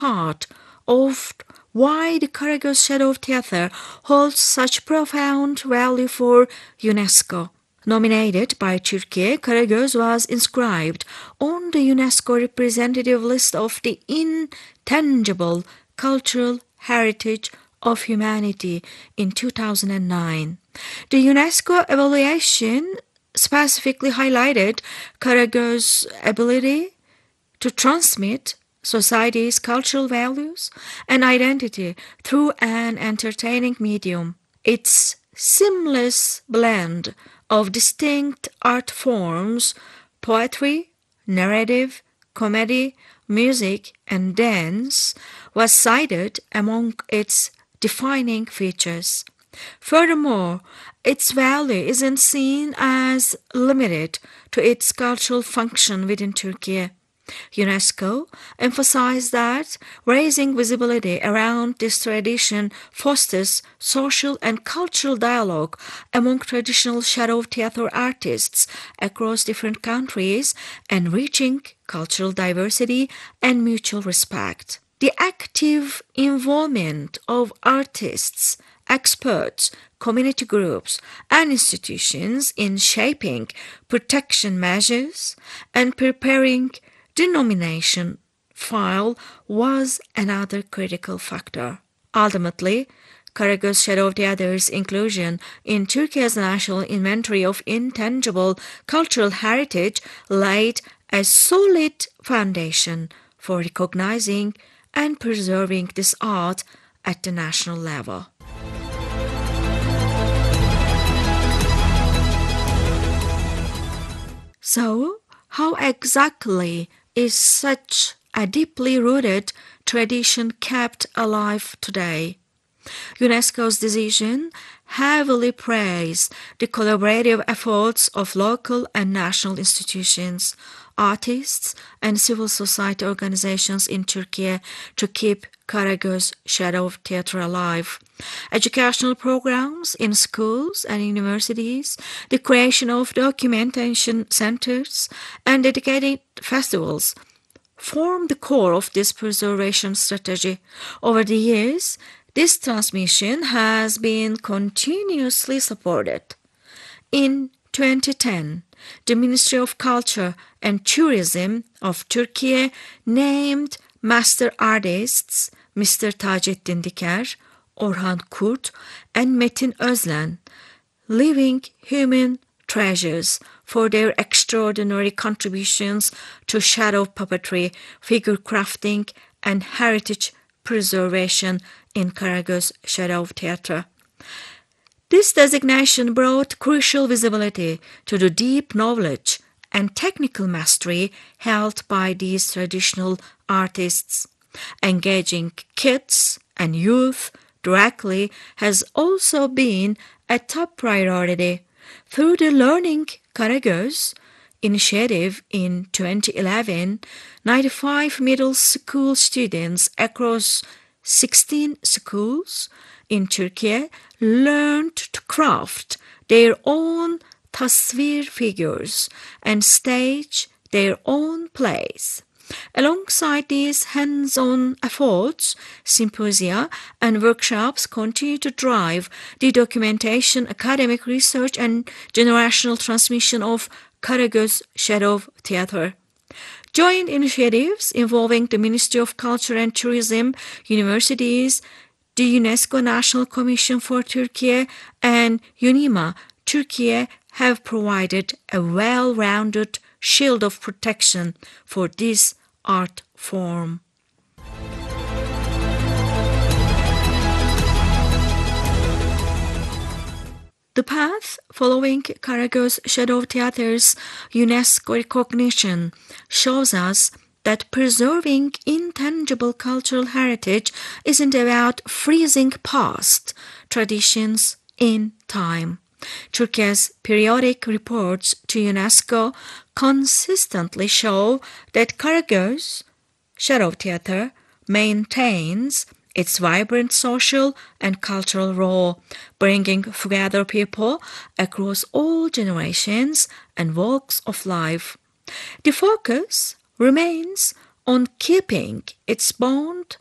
part of why the Karagöz Shadow Theatre holds such profound value for UNESCO. Nominated by Turkey, Karagöz was inscribed on the UNESCO representative list of the intangible cultural heritage of humanity in 2009. The UNESCO evaluation specifically highlighted Karagöz's ability to transmit society's cultural values and identity through an entertaining medium. Its seamless blend of distinct art forms, poetry, narrative, comedy, music, and dance, was cited among its defining features. Furthermore, its value isn't seen as limited to its cultural function within Turkey. UNESCO emphasized that raising visibility around this tradition fosters social and cultural dialogue among traditional shadow theater artists across different countries, enriching cultural diversity and mutual respect. The active involvement of artists, experts, community groups, and institutions in shaping protection measures and preparing the nomination file was another critical factor. Ultimately, Karagöz Shadow Theatre's inclusion in Turkey's national inventory of intangible cultural heritage laid a solid foundation for recognizing and preserving this art at the national level. So, how exactly is such a deeply rooted tradition kept alive today? UNESCO's decision heavily praised the collaborative efforts of local and national institutions, artists, and civil society organizations in Turkey to keep Karagöz Shadow Theatre alive. Educational programs in schools and universities, the creation of documentation centers, and dedicated festivals form the core of this preservation strategy. Over the years, this transmission has been continuously supported. In 2010, the Ministry of Culture and Tourism of Turkey named master artists Mr. Taceddin Diker, Orhan Kurt, and Metin Özlen living human treasures for their extraordinary contributions to shadow puppetry, figure crafting, and heritage preservation in Karagöz Shadow Theatre. This designation brought crucial visibility to the deep knowledge and technical mastery held by these traditional artists. Engaging kids and youth directly has also been a top priority. Through the Learning Karagöz initiative in 2011, 95 middle school students across 16 schools in Turkey learned to craft their own tasvir figures and stage their own plays. Alongside these hands-on efforts, symposia and workshops continue to drive the documentation, academic research, and generational transmission of Karagöz Shadow Theatre. Joint initiatives involving the Ministry of Culture and Tourism, universities, the UNESCO National Commission for Turkey, and UNIMA Turkey have provided a well-rounded shield of protection for this art form. The path following Karagöz Shadow Theatre's UNESCO recognition shows us that preserving intangible cultural heritage isn't about freezing past traditions in time. Turkey's periodic reports to UNESCO consistently show that Karagöz Shadow Theatre maintains its vibrant social and cultural role, bringing together people across all generations and walks of life. The focus remains on keeping its bond